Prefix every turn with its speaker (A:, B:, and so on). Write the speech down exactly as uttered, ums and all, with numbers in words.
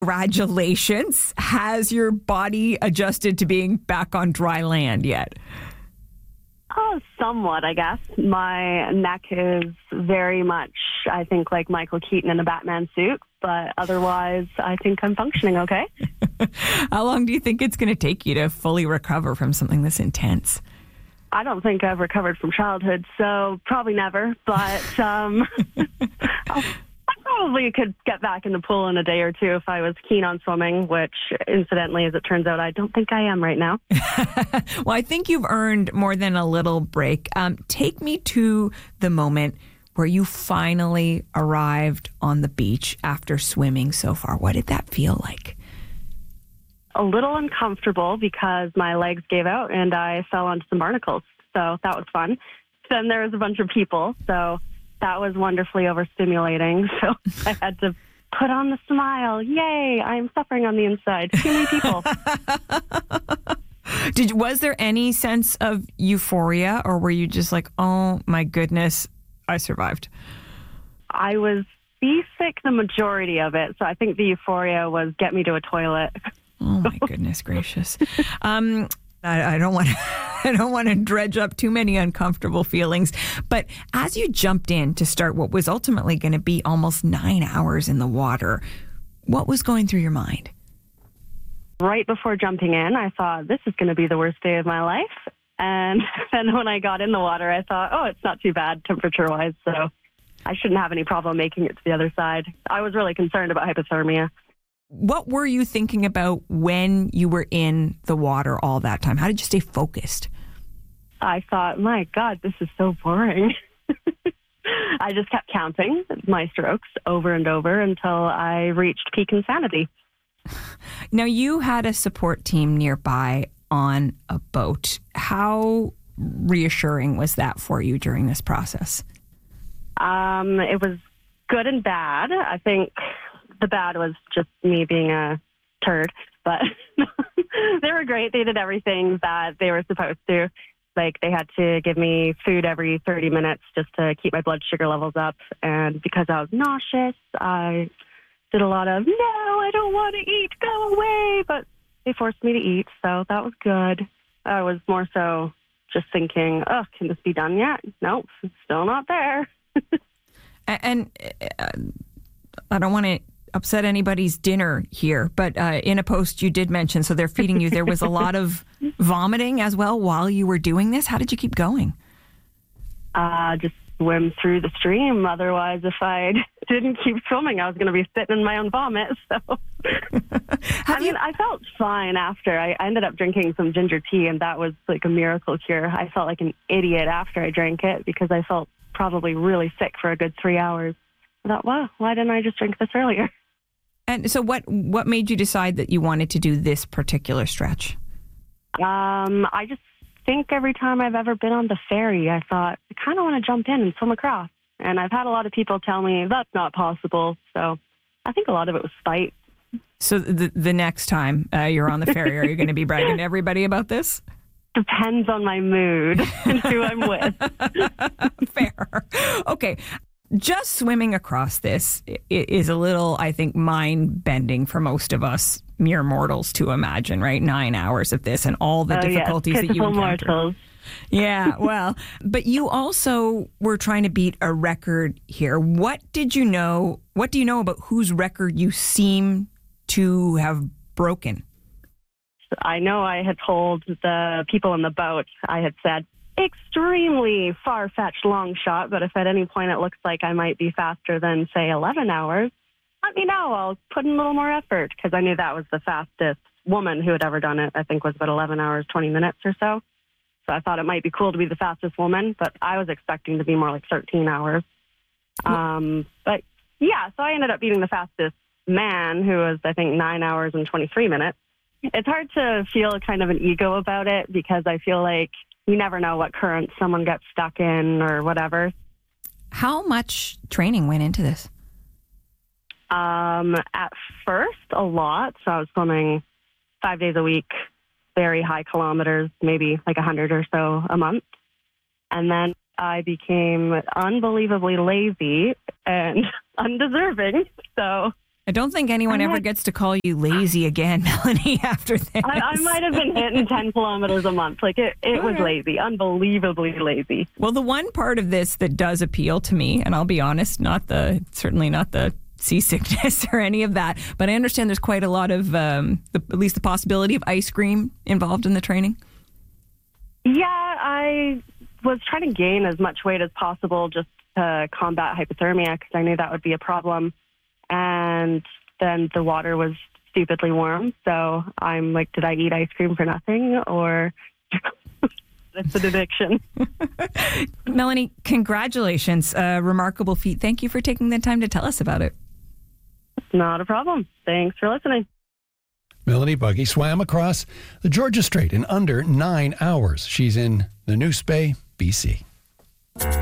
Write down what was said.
A: Congratulations. Has your body adjusted to being back on dry land yet?
B: Oh, somewhat, I guess. My neck is very much, I think, like Michael Keaton in a Batman suit, but otherwise, I think I'm functioning okay.
A: How long do you think it's going to take you to fully recover from something this intense?
B: I don't think I've recovered from childhood, so probably never, but um, I'll, I probably could get back in the pool in a day or two if I was keen on swimming, which, incidentally, as it turns out, I don't think I am right now.
A: Well, I think you've earned more than a little break. Um, take me to the moment where you finally arrived on the beach after swimming so far. What did that feel like?
B: A little uncomfortable because my legs gave out and I fell onto some barnacles. So that was fun. Then there was a bunch of people. So that was wonderfully overstimulating. So I had to put on the smile. Yay, I'm suffering on the inside. Too many people.
A: Did Was there any sense of euphoria, or were you just like, oh my goodness, I survived?
B: I was seasick the majority of it. So I think the euphoria was get me to a toilet.
A: Oh my goodness gracious! Um, I, I don't want to. I don't want to dredge up too many uncomfortable feelings. But as you jumped in to start what was ultimately going to be almost nine hours in the water, what was going through your mind?
B: Right before jumping in, I thought this is going to be the worst day of my life. And then when I got in the water, I thought, oh, it's not too bad temperature-wise, so I shouldn't have any problem making it to the other side. I was really concerned about hypothermia.
A: What were you thinking about when you were in the water all that time? How did you stay focused?
B: I thought, my God, this is so boring. I just kept counting my strokes over and over until I reached peak insanity.
A: Now, you had a support team nearby on a boat. How reassuring was that for you during this process?
B: Um, it was good and bad. I think the bad was just me being a turd, but they were great. They did everything that they were supposed to. Like, they had to give me food every thirty minutes just to keep my blood sugar levels up. And because I was nauseous, I did a lot of, no, I don't want to eat, go away. But they forced me to eat, so that was good. I was more so just thinking, oh, can this be done yet? Nope, still not there.
A: And uh, I don't want to upset anybody's dinner here, but uh, in a post you did mention, so they're feeding you, there was a lot of vomiting as well while you were doing this. How did you keep going?
B: Uh, just swim through the stream. Otherwise, if I didn't keep swimming, I was going to be sitting in my own vomit. So, I mean, you... I felt fine after. I, I ended up drinking some ginger tea, and that was like a miracle cure. I felt like an idiot after I drank it because I felt probably really sick for a good three hours. I thought, wow, why didn't I just drink this earlier?
A: And so what, what made you decide that you wanted to do this particular stretch?
B: Um, I just think every time I've ever been on the ferry, I thought, I kind of want to jump in and swim across. And I've had a lot of people tell me that's not possible. So I think a lot of it was spite.
A: So the, the next time uh, you're on the ferry, are you going to be bragging to everybody about this?
B: Depends on my mood and who I'm with.
A: Fair. Okay. Just swimming across this is a little, I think, mind-bending for most of us mere mortals to imagine, right? Nine hours of this and all the
B: oh,
A: difficulties
B: yes.
A: that you encounter.
B: Mortals.
A: Yeah, well, but you also were trying to beat a record here. What did you know? What do you know about whose record you seem to have broken?
B: I know I had told the people in the boat, I had said, extremely far-fetched long shot, but if at any point it looks like I might be faster than, say, eleven hours, let me know. I'll put in a little more effort, because I knew that was the fastest woman who had ever done it. I think was about eleven hours, twenty minutes or so. So I thought it might be cool to be the fastest woman, but I was expecting to be more like thirteen hours. Um, but yeah, so I ended up beating the fastest man, who was, I think, nine hours and twenty-three minutes. It's hard to feel kind of an ego about it, because I feel like you never know what current someone gets stuck in or whatever.
A: How much training went into this?
B: Um, at first, a lot. So I was swimming five days a week, very high kilometers, maybe like one hundred or so a month. And then I became unbelievably lazy and undeserving. So
A: I don't think anyone
B: I
A: ever
B: might-
A: gets to call you lazy again, Melanie, after this.
B: I, I might have been hitting ten kilometers a month. Like it, it was
A: Okay.
B: lazy, unbelievably lazy.
A: Well, the one part of this that does appeal to me, and I'll be honest, not the certainly not the seasickness or any of that, but I understand there's quite a lot of, um, the, at least the possibility of ice cream involved in the training.
B: Yeah, I was trying to gain as much weight as possible just to combat hypothermia because I knew that would be a problem. And then the water was stupidly warm. So I'm like, did I eat ice cream for nothing or it's an addiction?
A: Melanie, congratulations. A remarkable feat. Thank you for taking the time to tell us about it.
B: Not a problem. Thanks for listening.
C: Melanie Buggy swam across the Georgia Strait in under nine hours. She's in the Neuse Bay, B C.